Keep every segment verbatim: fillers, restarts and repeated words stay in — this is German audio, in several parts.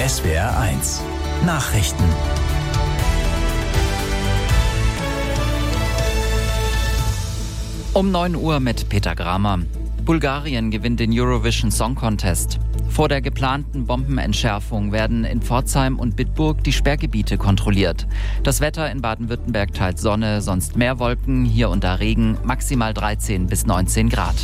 S W R eins Nachrichten. Um neun Uhr mit Peter Gramer. Bulgarien gewinnt den Eurovision Song Contest. Vor der geplanten Bombenentschärfung werden in Pforzheim und Bitburg die Sperrgebiete kontrolliert. Das Wetter in Baden-Württemberg teils Sonne, sonst mehr Wolken, hier und da Regen, maximal dreizehn bis neunzehn Grad.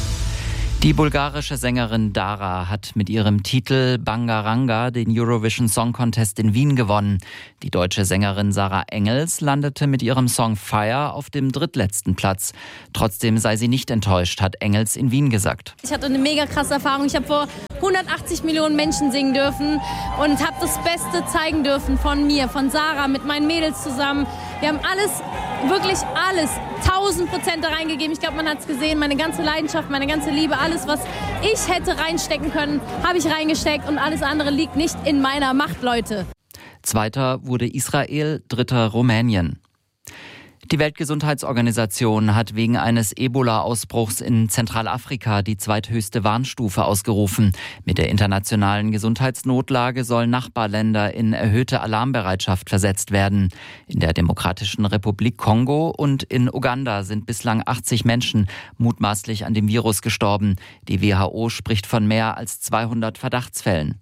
Die bulgarische Sängerin Dara hat mit ihrem Titel Bangaranga den Eurovision Song Contest in Wien gewonnen. Die deutsche Sängerin Sarah Engels landete mit ihrem Song Fire auf dem drittletzten Platz. Trotzdem sei sie nicht enttäuscht, hat Engels in Wien gesagt. Ich hatte eine mega krasse Erfahrung. Ich habe vor hundertachtzig Millionen Menschen singen dürfen und habe das Beste zeigen dürfen von mir, von Sarah, mit meinen Mädels zusammen. Wir haben alles, wirklich alles, tausend Prozent da reingegeben. Ich glaube, man hat es gesehen, meine ganze Leidenschaft, meine ganze Liebe, alles, was ich hätte reinstecken können, habe ich reingesteckt und alles andere liegt nicht in meiner Macht, Leute. Zweiter wurde Israel, dritter Rumänien. Die Weltgesundheitsorganisation hat wegen eines Ebola-Ausbruchs in Zentralafrika die zweithöchste Warnstufe ausgerufen. Mit der internationalen Gesundheitsnotlage sollen Nachbarländer in erhöhte Alarmbereitschaft versetzt werden. In der Demokratischen Republik Kongo und in Uganda sind bislang achtzig Menschen mutmaßlich an dem Virus gestorben. Die W H O spricht von mehr als zweihundert Verdachtsfällen.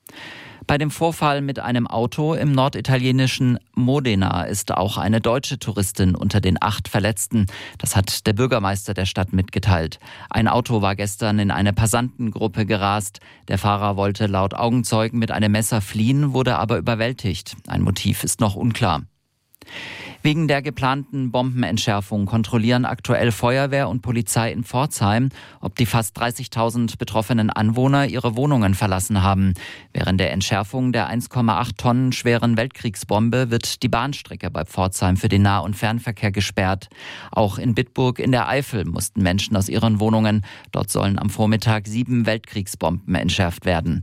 Bei dem Vorfall mit einem Auto im norditalienischen Modena ist auch eine deutsche Touristin unter den acht Verletzten. Das hat der Bürgermeister der Stadt mitgeteilt. Ein Auto war gestern in eine Passantengruppe gerast. Der Fahrer wollte laut Augenzeugen mit einem Messer fliehen, wurde aber überwältigt. Ein Motiv ist noch unklar. Wegen der geplanten Bombenentschärfung kontrollieren aktuell Feuerwehr und Polizei in Pforzheim, ob die fast dreißigtausend betroffenen Anwohner ihre Wohnungen verlassen haben. Während der Entschärfung der eins Komma acht Tonnen schweren Weltkriegsbombe wird die Bahnstrecke bei Pforzheim für den Nah- und Fernverkehr gesperrt. Auch in Bitburg in der Eifel mussten Menschen aus ihren Wohnungen. Dort sollen am Vormittag sieben Weltkriegsbomben entschärft werden.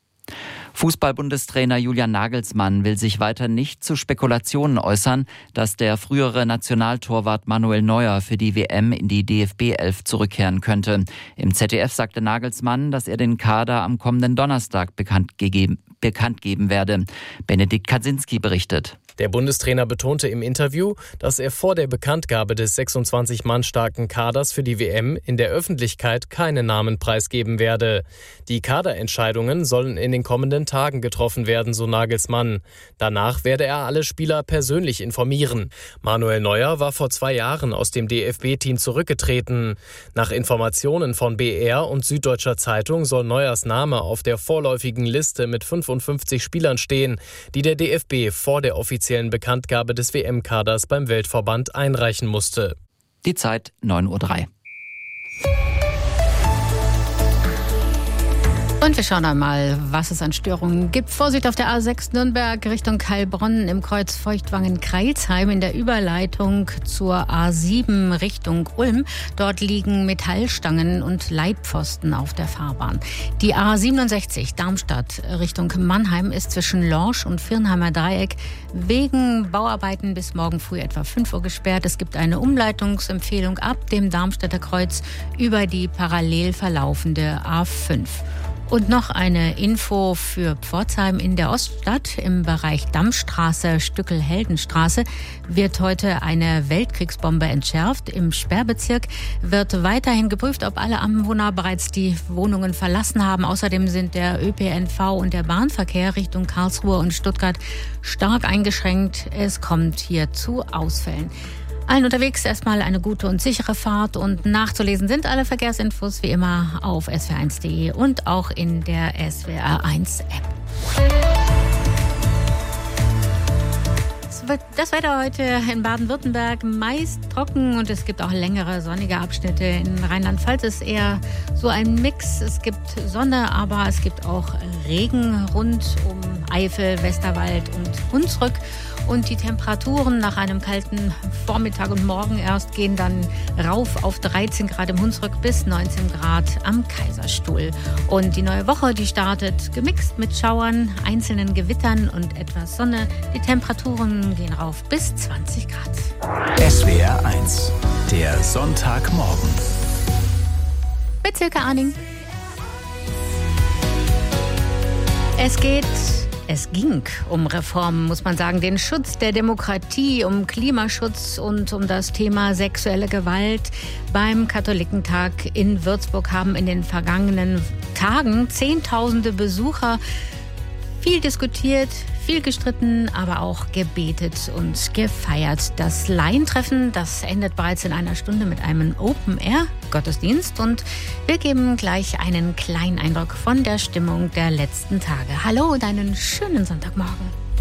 Fußball-Bundestrainer Julian Nagelsmann will sich weiter nicht zu Spekulationen äußern, dass der frühere Nationaltorwart Manuel Neuer für die W M in die D F B elf zurückkehren könnte. Im Z D F sagte Nagelsmann, dass er den Kader am kommenden Donnerstag bekannt, gegeben, bekannt geben werde. Benedikt Kaczynski berichtet. Der Bundestrainer betonte im Interview, dass er vor der Bekanntgabe des sechsundzwanzig Mann starken Kaders für die W M in der Öffentlichkeit keine Namen preisgeben werde. Die Kaderentscheidungen sollen in den kommenden Tagen getroffen werden, so Nagelsmann. Danach werde er alle Spieler persönlich informieren. Manuel Neuer war vor zwei Jahren aus dem D F B-Team zurückgetreten. Nach Informationen von B R und Süddeutscher Zeitung soll Neuers Name auf der vorläufigen Liste mit fünfundfünfzig Spielern stehen, die der D F B vor der offiziellen Bekanntgabe des W M-Kaders beim Weltverband einreichen musste. Die Zeit neun Uhr drei. Und wir schauen einmal, was es an Störungen gibt. Vorsicht auf der A sechs Nürnberg Richtung Heilbronn im Kreuz Feuchtwangen-Kreilsheim in der Überleitung zur A sieben Richtung Ulm. Dort liegen Metallstangen und Leitpfosten auf der Fahrbahn. Die A siebenundsechzig Darmstadt Richtung Mannheim ist zwischen Lorsch und Virnheimer Dreieck wegen Bauarbeiten bis morgen früh etwa fünf Uhr gesperrt. Es gibt eine Umleitungsempfehlung ab dem Darmstädter Kreuz über die parallel verlaufende A fünf. Und noch eine Info für Pforzheim in der Oststadt. Im Bereich Dammstraße, Stückel-Heldenstraße wird heute eine Weltkriegsbombe entschärft. Im Sperrbezirk wird weiterhin geprüft, ob alle Anwohner bereits die Wohnungen verlassen haben. Außerdem sind der Ö P N V und der Bahnverkehr Richtung Karlsruhe und Stuttgart stark eingeschränkt. Es kommt hier zu Ausfällen. Allen unterwegs erstmal eine gute und sichere Fahrt und nachzulesen sind alle Verkehrsinfos wie immer auf S W R eins punkt de und auch in der S W R eins App. Das Wetter heute in Baden-Württemberg meist trocken und es gibt auch längere sonnige Abschnitte. In Rheinland-Pfalz ist eher so ein Mix. Es gibt Sonne, aber es gibt auch Regen rund um Eifel, Westerwald und Hunsrück. Und die Temperaturen nach einem kalten Vormittag und Morgen erst gehen dann rauf auf dreizehn Grad im Hunsrück bis neunzehn Grad am Kaiserstuhl. Und die neue Woche, die startet gemixt mit Schauern, einzelnen Gewittern und etwas Sonne. Die Temperaturen gehen rauf bis zwanzig Grad. S W R eins, der Sonntagmorgen. Mit Silke Arning. Es geht, es ging um Reformen, muss man sagen, den Schutz der Demokratie, um Klimaschutz und um das Thema sexuelle Gewalt. Beim Katholikentag in Würzburg haben in den vergangenen Tagen Zehntausende Besucher viel diskutiert, viel gestritten, aber auch gebetet und gefeiert. Das Laientreffen, das endet bereits in einer Stunde mit einem Open-Air-Gottesdienst und wir geben gleich einen kleinen Eindruck von der Stimmung der letzten Tage. Hallo und einen schönen Sonntagmorgen.